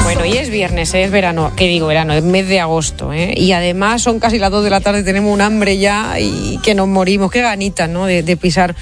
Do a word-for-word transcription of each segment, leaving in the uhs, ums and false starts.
Bueno, y es viernes, ¿eh? Es verano, ¿qué digo verano? Es mes de agosto, ¿eh? Y además son casi las dos de la tarde, tenemos un hambre ya y que nos morimos, qué ganitas, ¿no? De, de pisar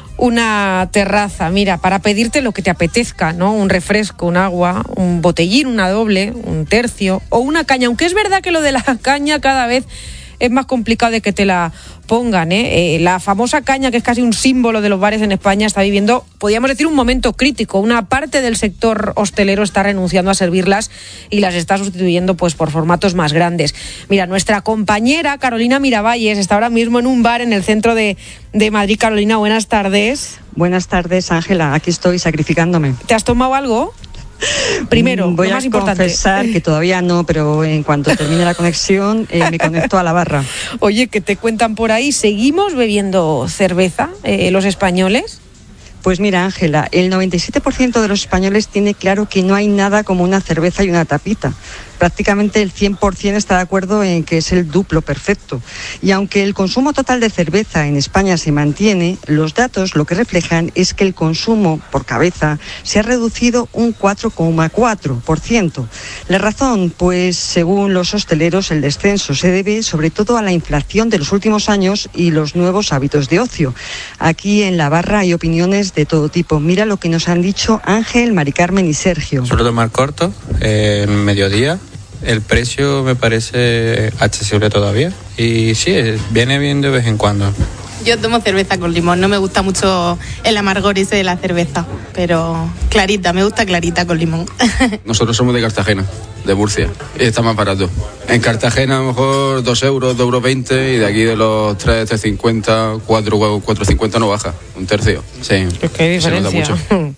una terraza, mira, para pedirte lo que te apetezca, ¿no? Un refresco, un agua, un botellín, una doble, un tercio o una caña, aunque es verdad que lo de la caña cada vez es más complicado de que te la pongan, ¿eh? Eh, la famosa caña, que es casi un símbolo de los bares en España, está viviendo, podríamos decir, un momento crítico. Una parte del sector hostelero está renunciando a servirlas y las está sustituyendo pues por formatos más grandes. Mira, nuestra compañera Carolina Miravalles está ahora mismo en un bar en el centro de, de Madrid. Carolina, buenas tardes. Buenas tardes, Ángela. Aquí estoy sacrificándome. ¿Te has tomado algo? Primero, voy lo más a importante. confesar que todavía no, pero en cuanto termine la conexión eh, me conecto a la barra. Oye, ¿qué te cuentan por ahí? ¿Seguimos bebiendo cerveza eh, los españoles? Pues mira, Ángela, el noventa y siete por ciento de los españoles tiene claro que no hay nada como una cerveza y una tapita. Prácticamente el cien por ciento está de acuerdo en que es el duplo perfecto. Y aunque el consumo total de cerveza en España se mantiene, los datos lo que reflejan es que el consumo por cabeza se ha reducido un cuatro coma cuatro por ciento. La razón, pues según los hosteleros, el descenso se debe sobre todo a la inflación de los últimos años y los nuevos hábitos de ocio. Aquí en la barra hay opiniones de todo tipo. Mira lo que nos han dicho Ángel, Mari Carmen y Sergio. Suelo tomar corto, eh, mediodía. El precio me parece accesible todavía y sí, viene bien de vez en cuando. Yo tomo cerveza con limón, no me gusta mucho el amargor ese de la cerveza, pero clarita, me gusta clarita con limón. Nosotros somos de Cartagena, de Murcia, y está más barato. En Cartagena a lo mejor dos euros, dos euros veinte, y de aquí de los tres, tres cincuenta, cuatro, cuatro cincuenta no baja, un tercio. Sí, ¿qué diferencia? Se nota mucho.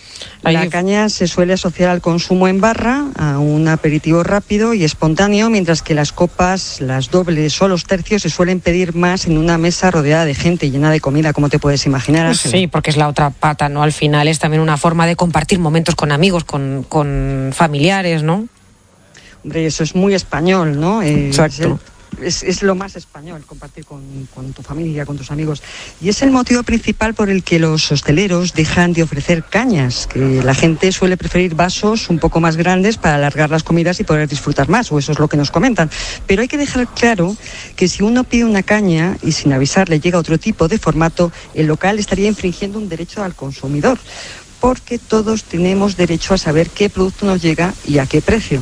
La caña se suele asociar al consumo en barra, a un aperitivo rápido y espontáneo, mientras que las copas, las dobles o los tercios se suelen pedir más en una mesa rodeada de gente llena de comida, como te puedes imaginar, Ángela. Sí, porque es la otra pata, ¿no? Al final es también una forma de compartir momentos con amigos, con, con familiares, ¿no? Hombre, eso es muy español, ¿no? Eh, Exacto. Es, el, es, es lo más español, compartir con, con tu familia, con tus amigos. Y es el motivo principal por el que los hosteleros dejan de ofrecer cañas, que la gente suele preferir vasos un poco más grandes para alargar las comidas y poder disfrutar más, o eso es lo que nos comentan. Pero hay que dejar claro que si uno pide una caña y sin avisar le llega otro tipo de formato, el local estaría infringiendo un derecho al consumidor, porque todos tenemos derecho a saber qué producto nos llega y a qué precio.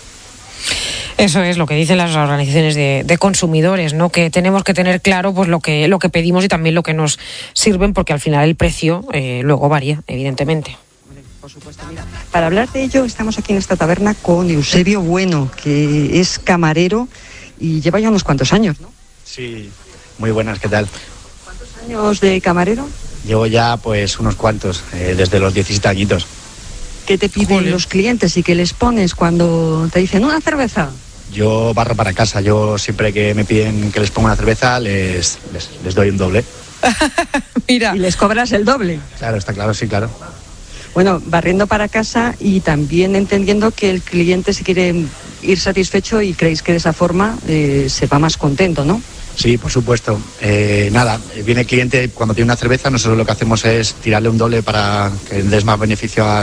Eso es lo que dicen las organizaciones de, de consumidores, ¿no? Que tenemos que tener claro pues lo que lo que pedimos y también lo que nos sirven, porque al final el precio eh, luego varía, evidentemente. Por supuesto, mira, para hablar de ello estamos aquí en esta taberna con Eusebio Bueno, que es camarero y lleva ya unos cuantos años, ¿no? Sí, muy buenas, ¿qué tal? ¿Cuántos años de camarero? Llevo ya pues unos cuantos, eh, desde los diecisiete añitos. ¿Qué te piden Joder. los clientes y qué les pones cuando te dicen una cerveza? Yo barro para casa, yo siempre que me piden que les ponga una cerveza les, les, les doy un doble. Mira. ¿Y les cobras el doble? Claro, está claro, sí, claro. Bueno, barriendo para casa y también entendiendo que el cliente se quiere ir satisfecho y creéis que de esa forma eh, se va más contento, ¿no? Sí, por supuesto. Eh, nada, viene el cliente cuando tiene una cerveza, nosotros lo que hacemos es tirarle un doble para que des más beneficio a